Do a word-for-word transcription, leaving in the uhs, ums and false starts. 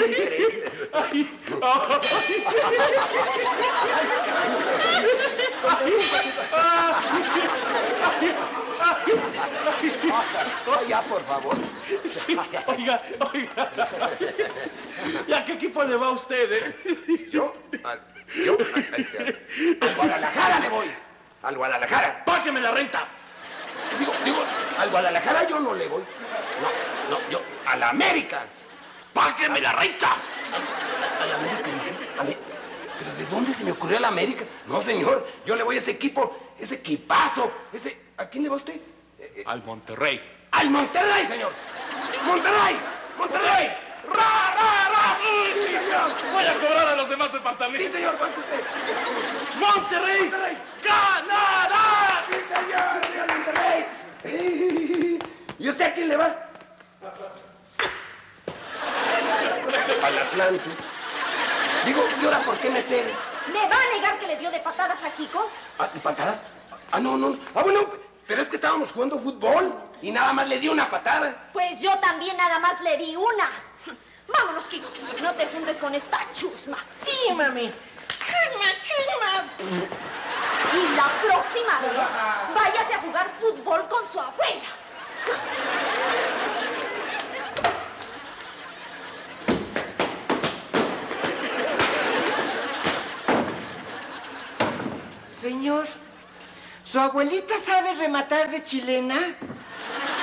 increíble. Ay, ay, ya, por favor. Sí, oiga, oiga. ¿Y a qué equipo le va usted, eh? ¿Yo? A, yo, a, este, al Guadalajara le voy. Al Guadalajara. ¡Págame la renta! Digo, digo, al Guadalajara yo no le voy. No, no, yo, a la América. ¡Págame la renta! ¿A la América? ¿A mí? ¿Pero de dónde se me ocurrió la América? No, señor, yo le voy a ese equipo, ese equipazo, ese... ¿A quién le va usted? Al Monterrey. ¡Al Monterrey, señor! ¡Monterrey! ¡Monterrey! ¡Ra, ra, ra! Sí, señor. Voy a cobrar a los demás departamentos. Sí, señor, pase usted. ¡Monterrey! ¡Monterrey! ¡Ganará! ¡Sí, señor! ¡Viva Monterrey! ¿Y usted a quién le va? Al Atlante. Digo, ¿y ahora por qué me pega? ¿Me va a negar que le dio de patadas a Kiko? ¿Ah, de patadas? Ah, no, no. Ah, bueno, pero es que estábamos jugando fútbol y nada más le di una patada. Pues yo también nada más le di una. Vámonos, Kiko. No te juntes con esta chusma. Sí, mami. Chusma, chusma. Y la próxima vez, váyase a jugar fútbol con su abuela. Señor, ¿su abuelita sabe rematar de chilena?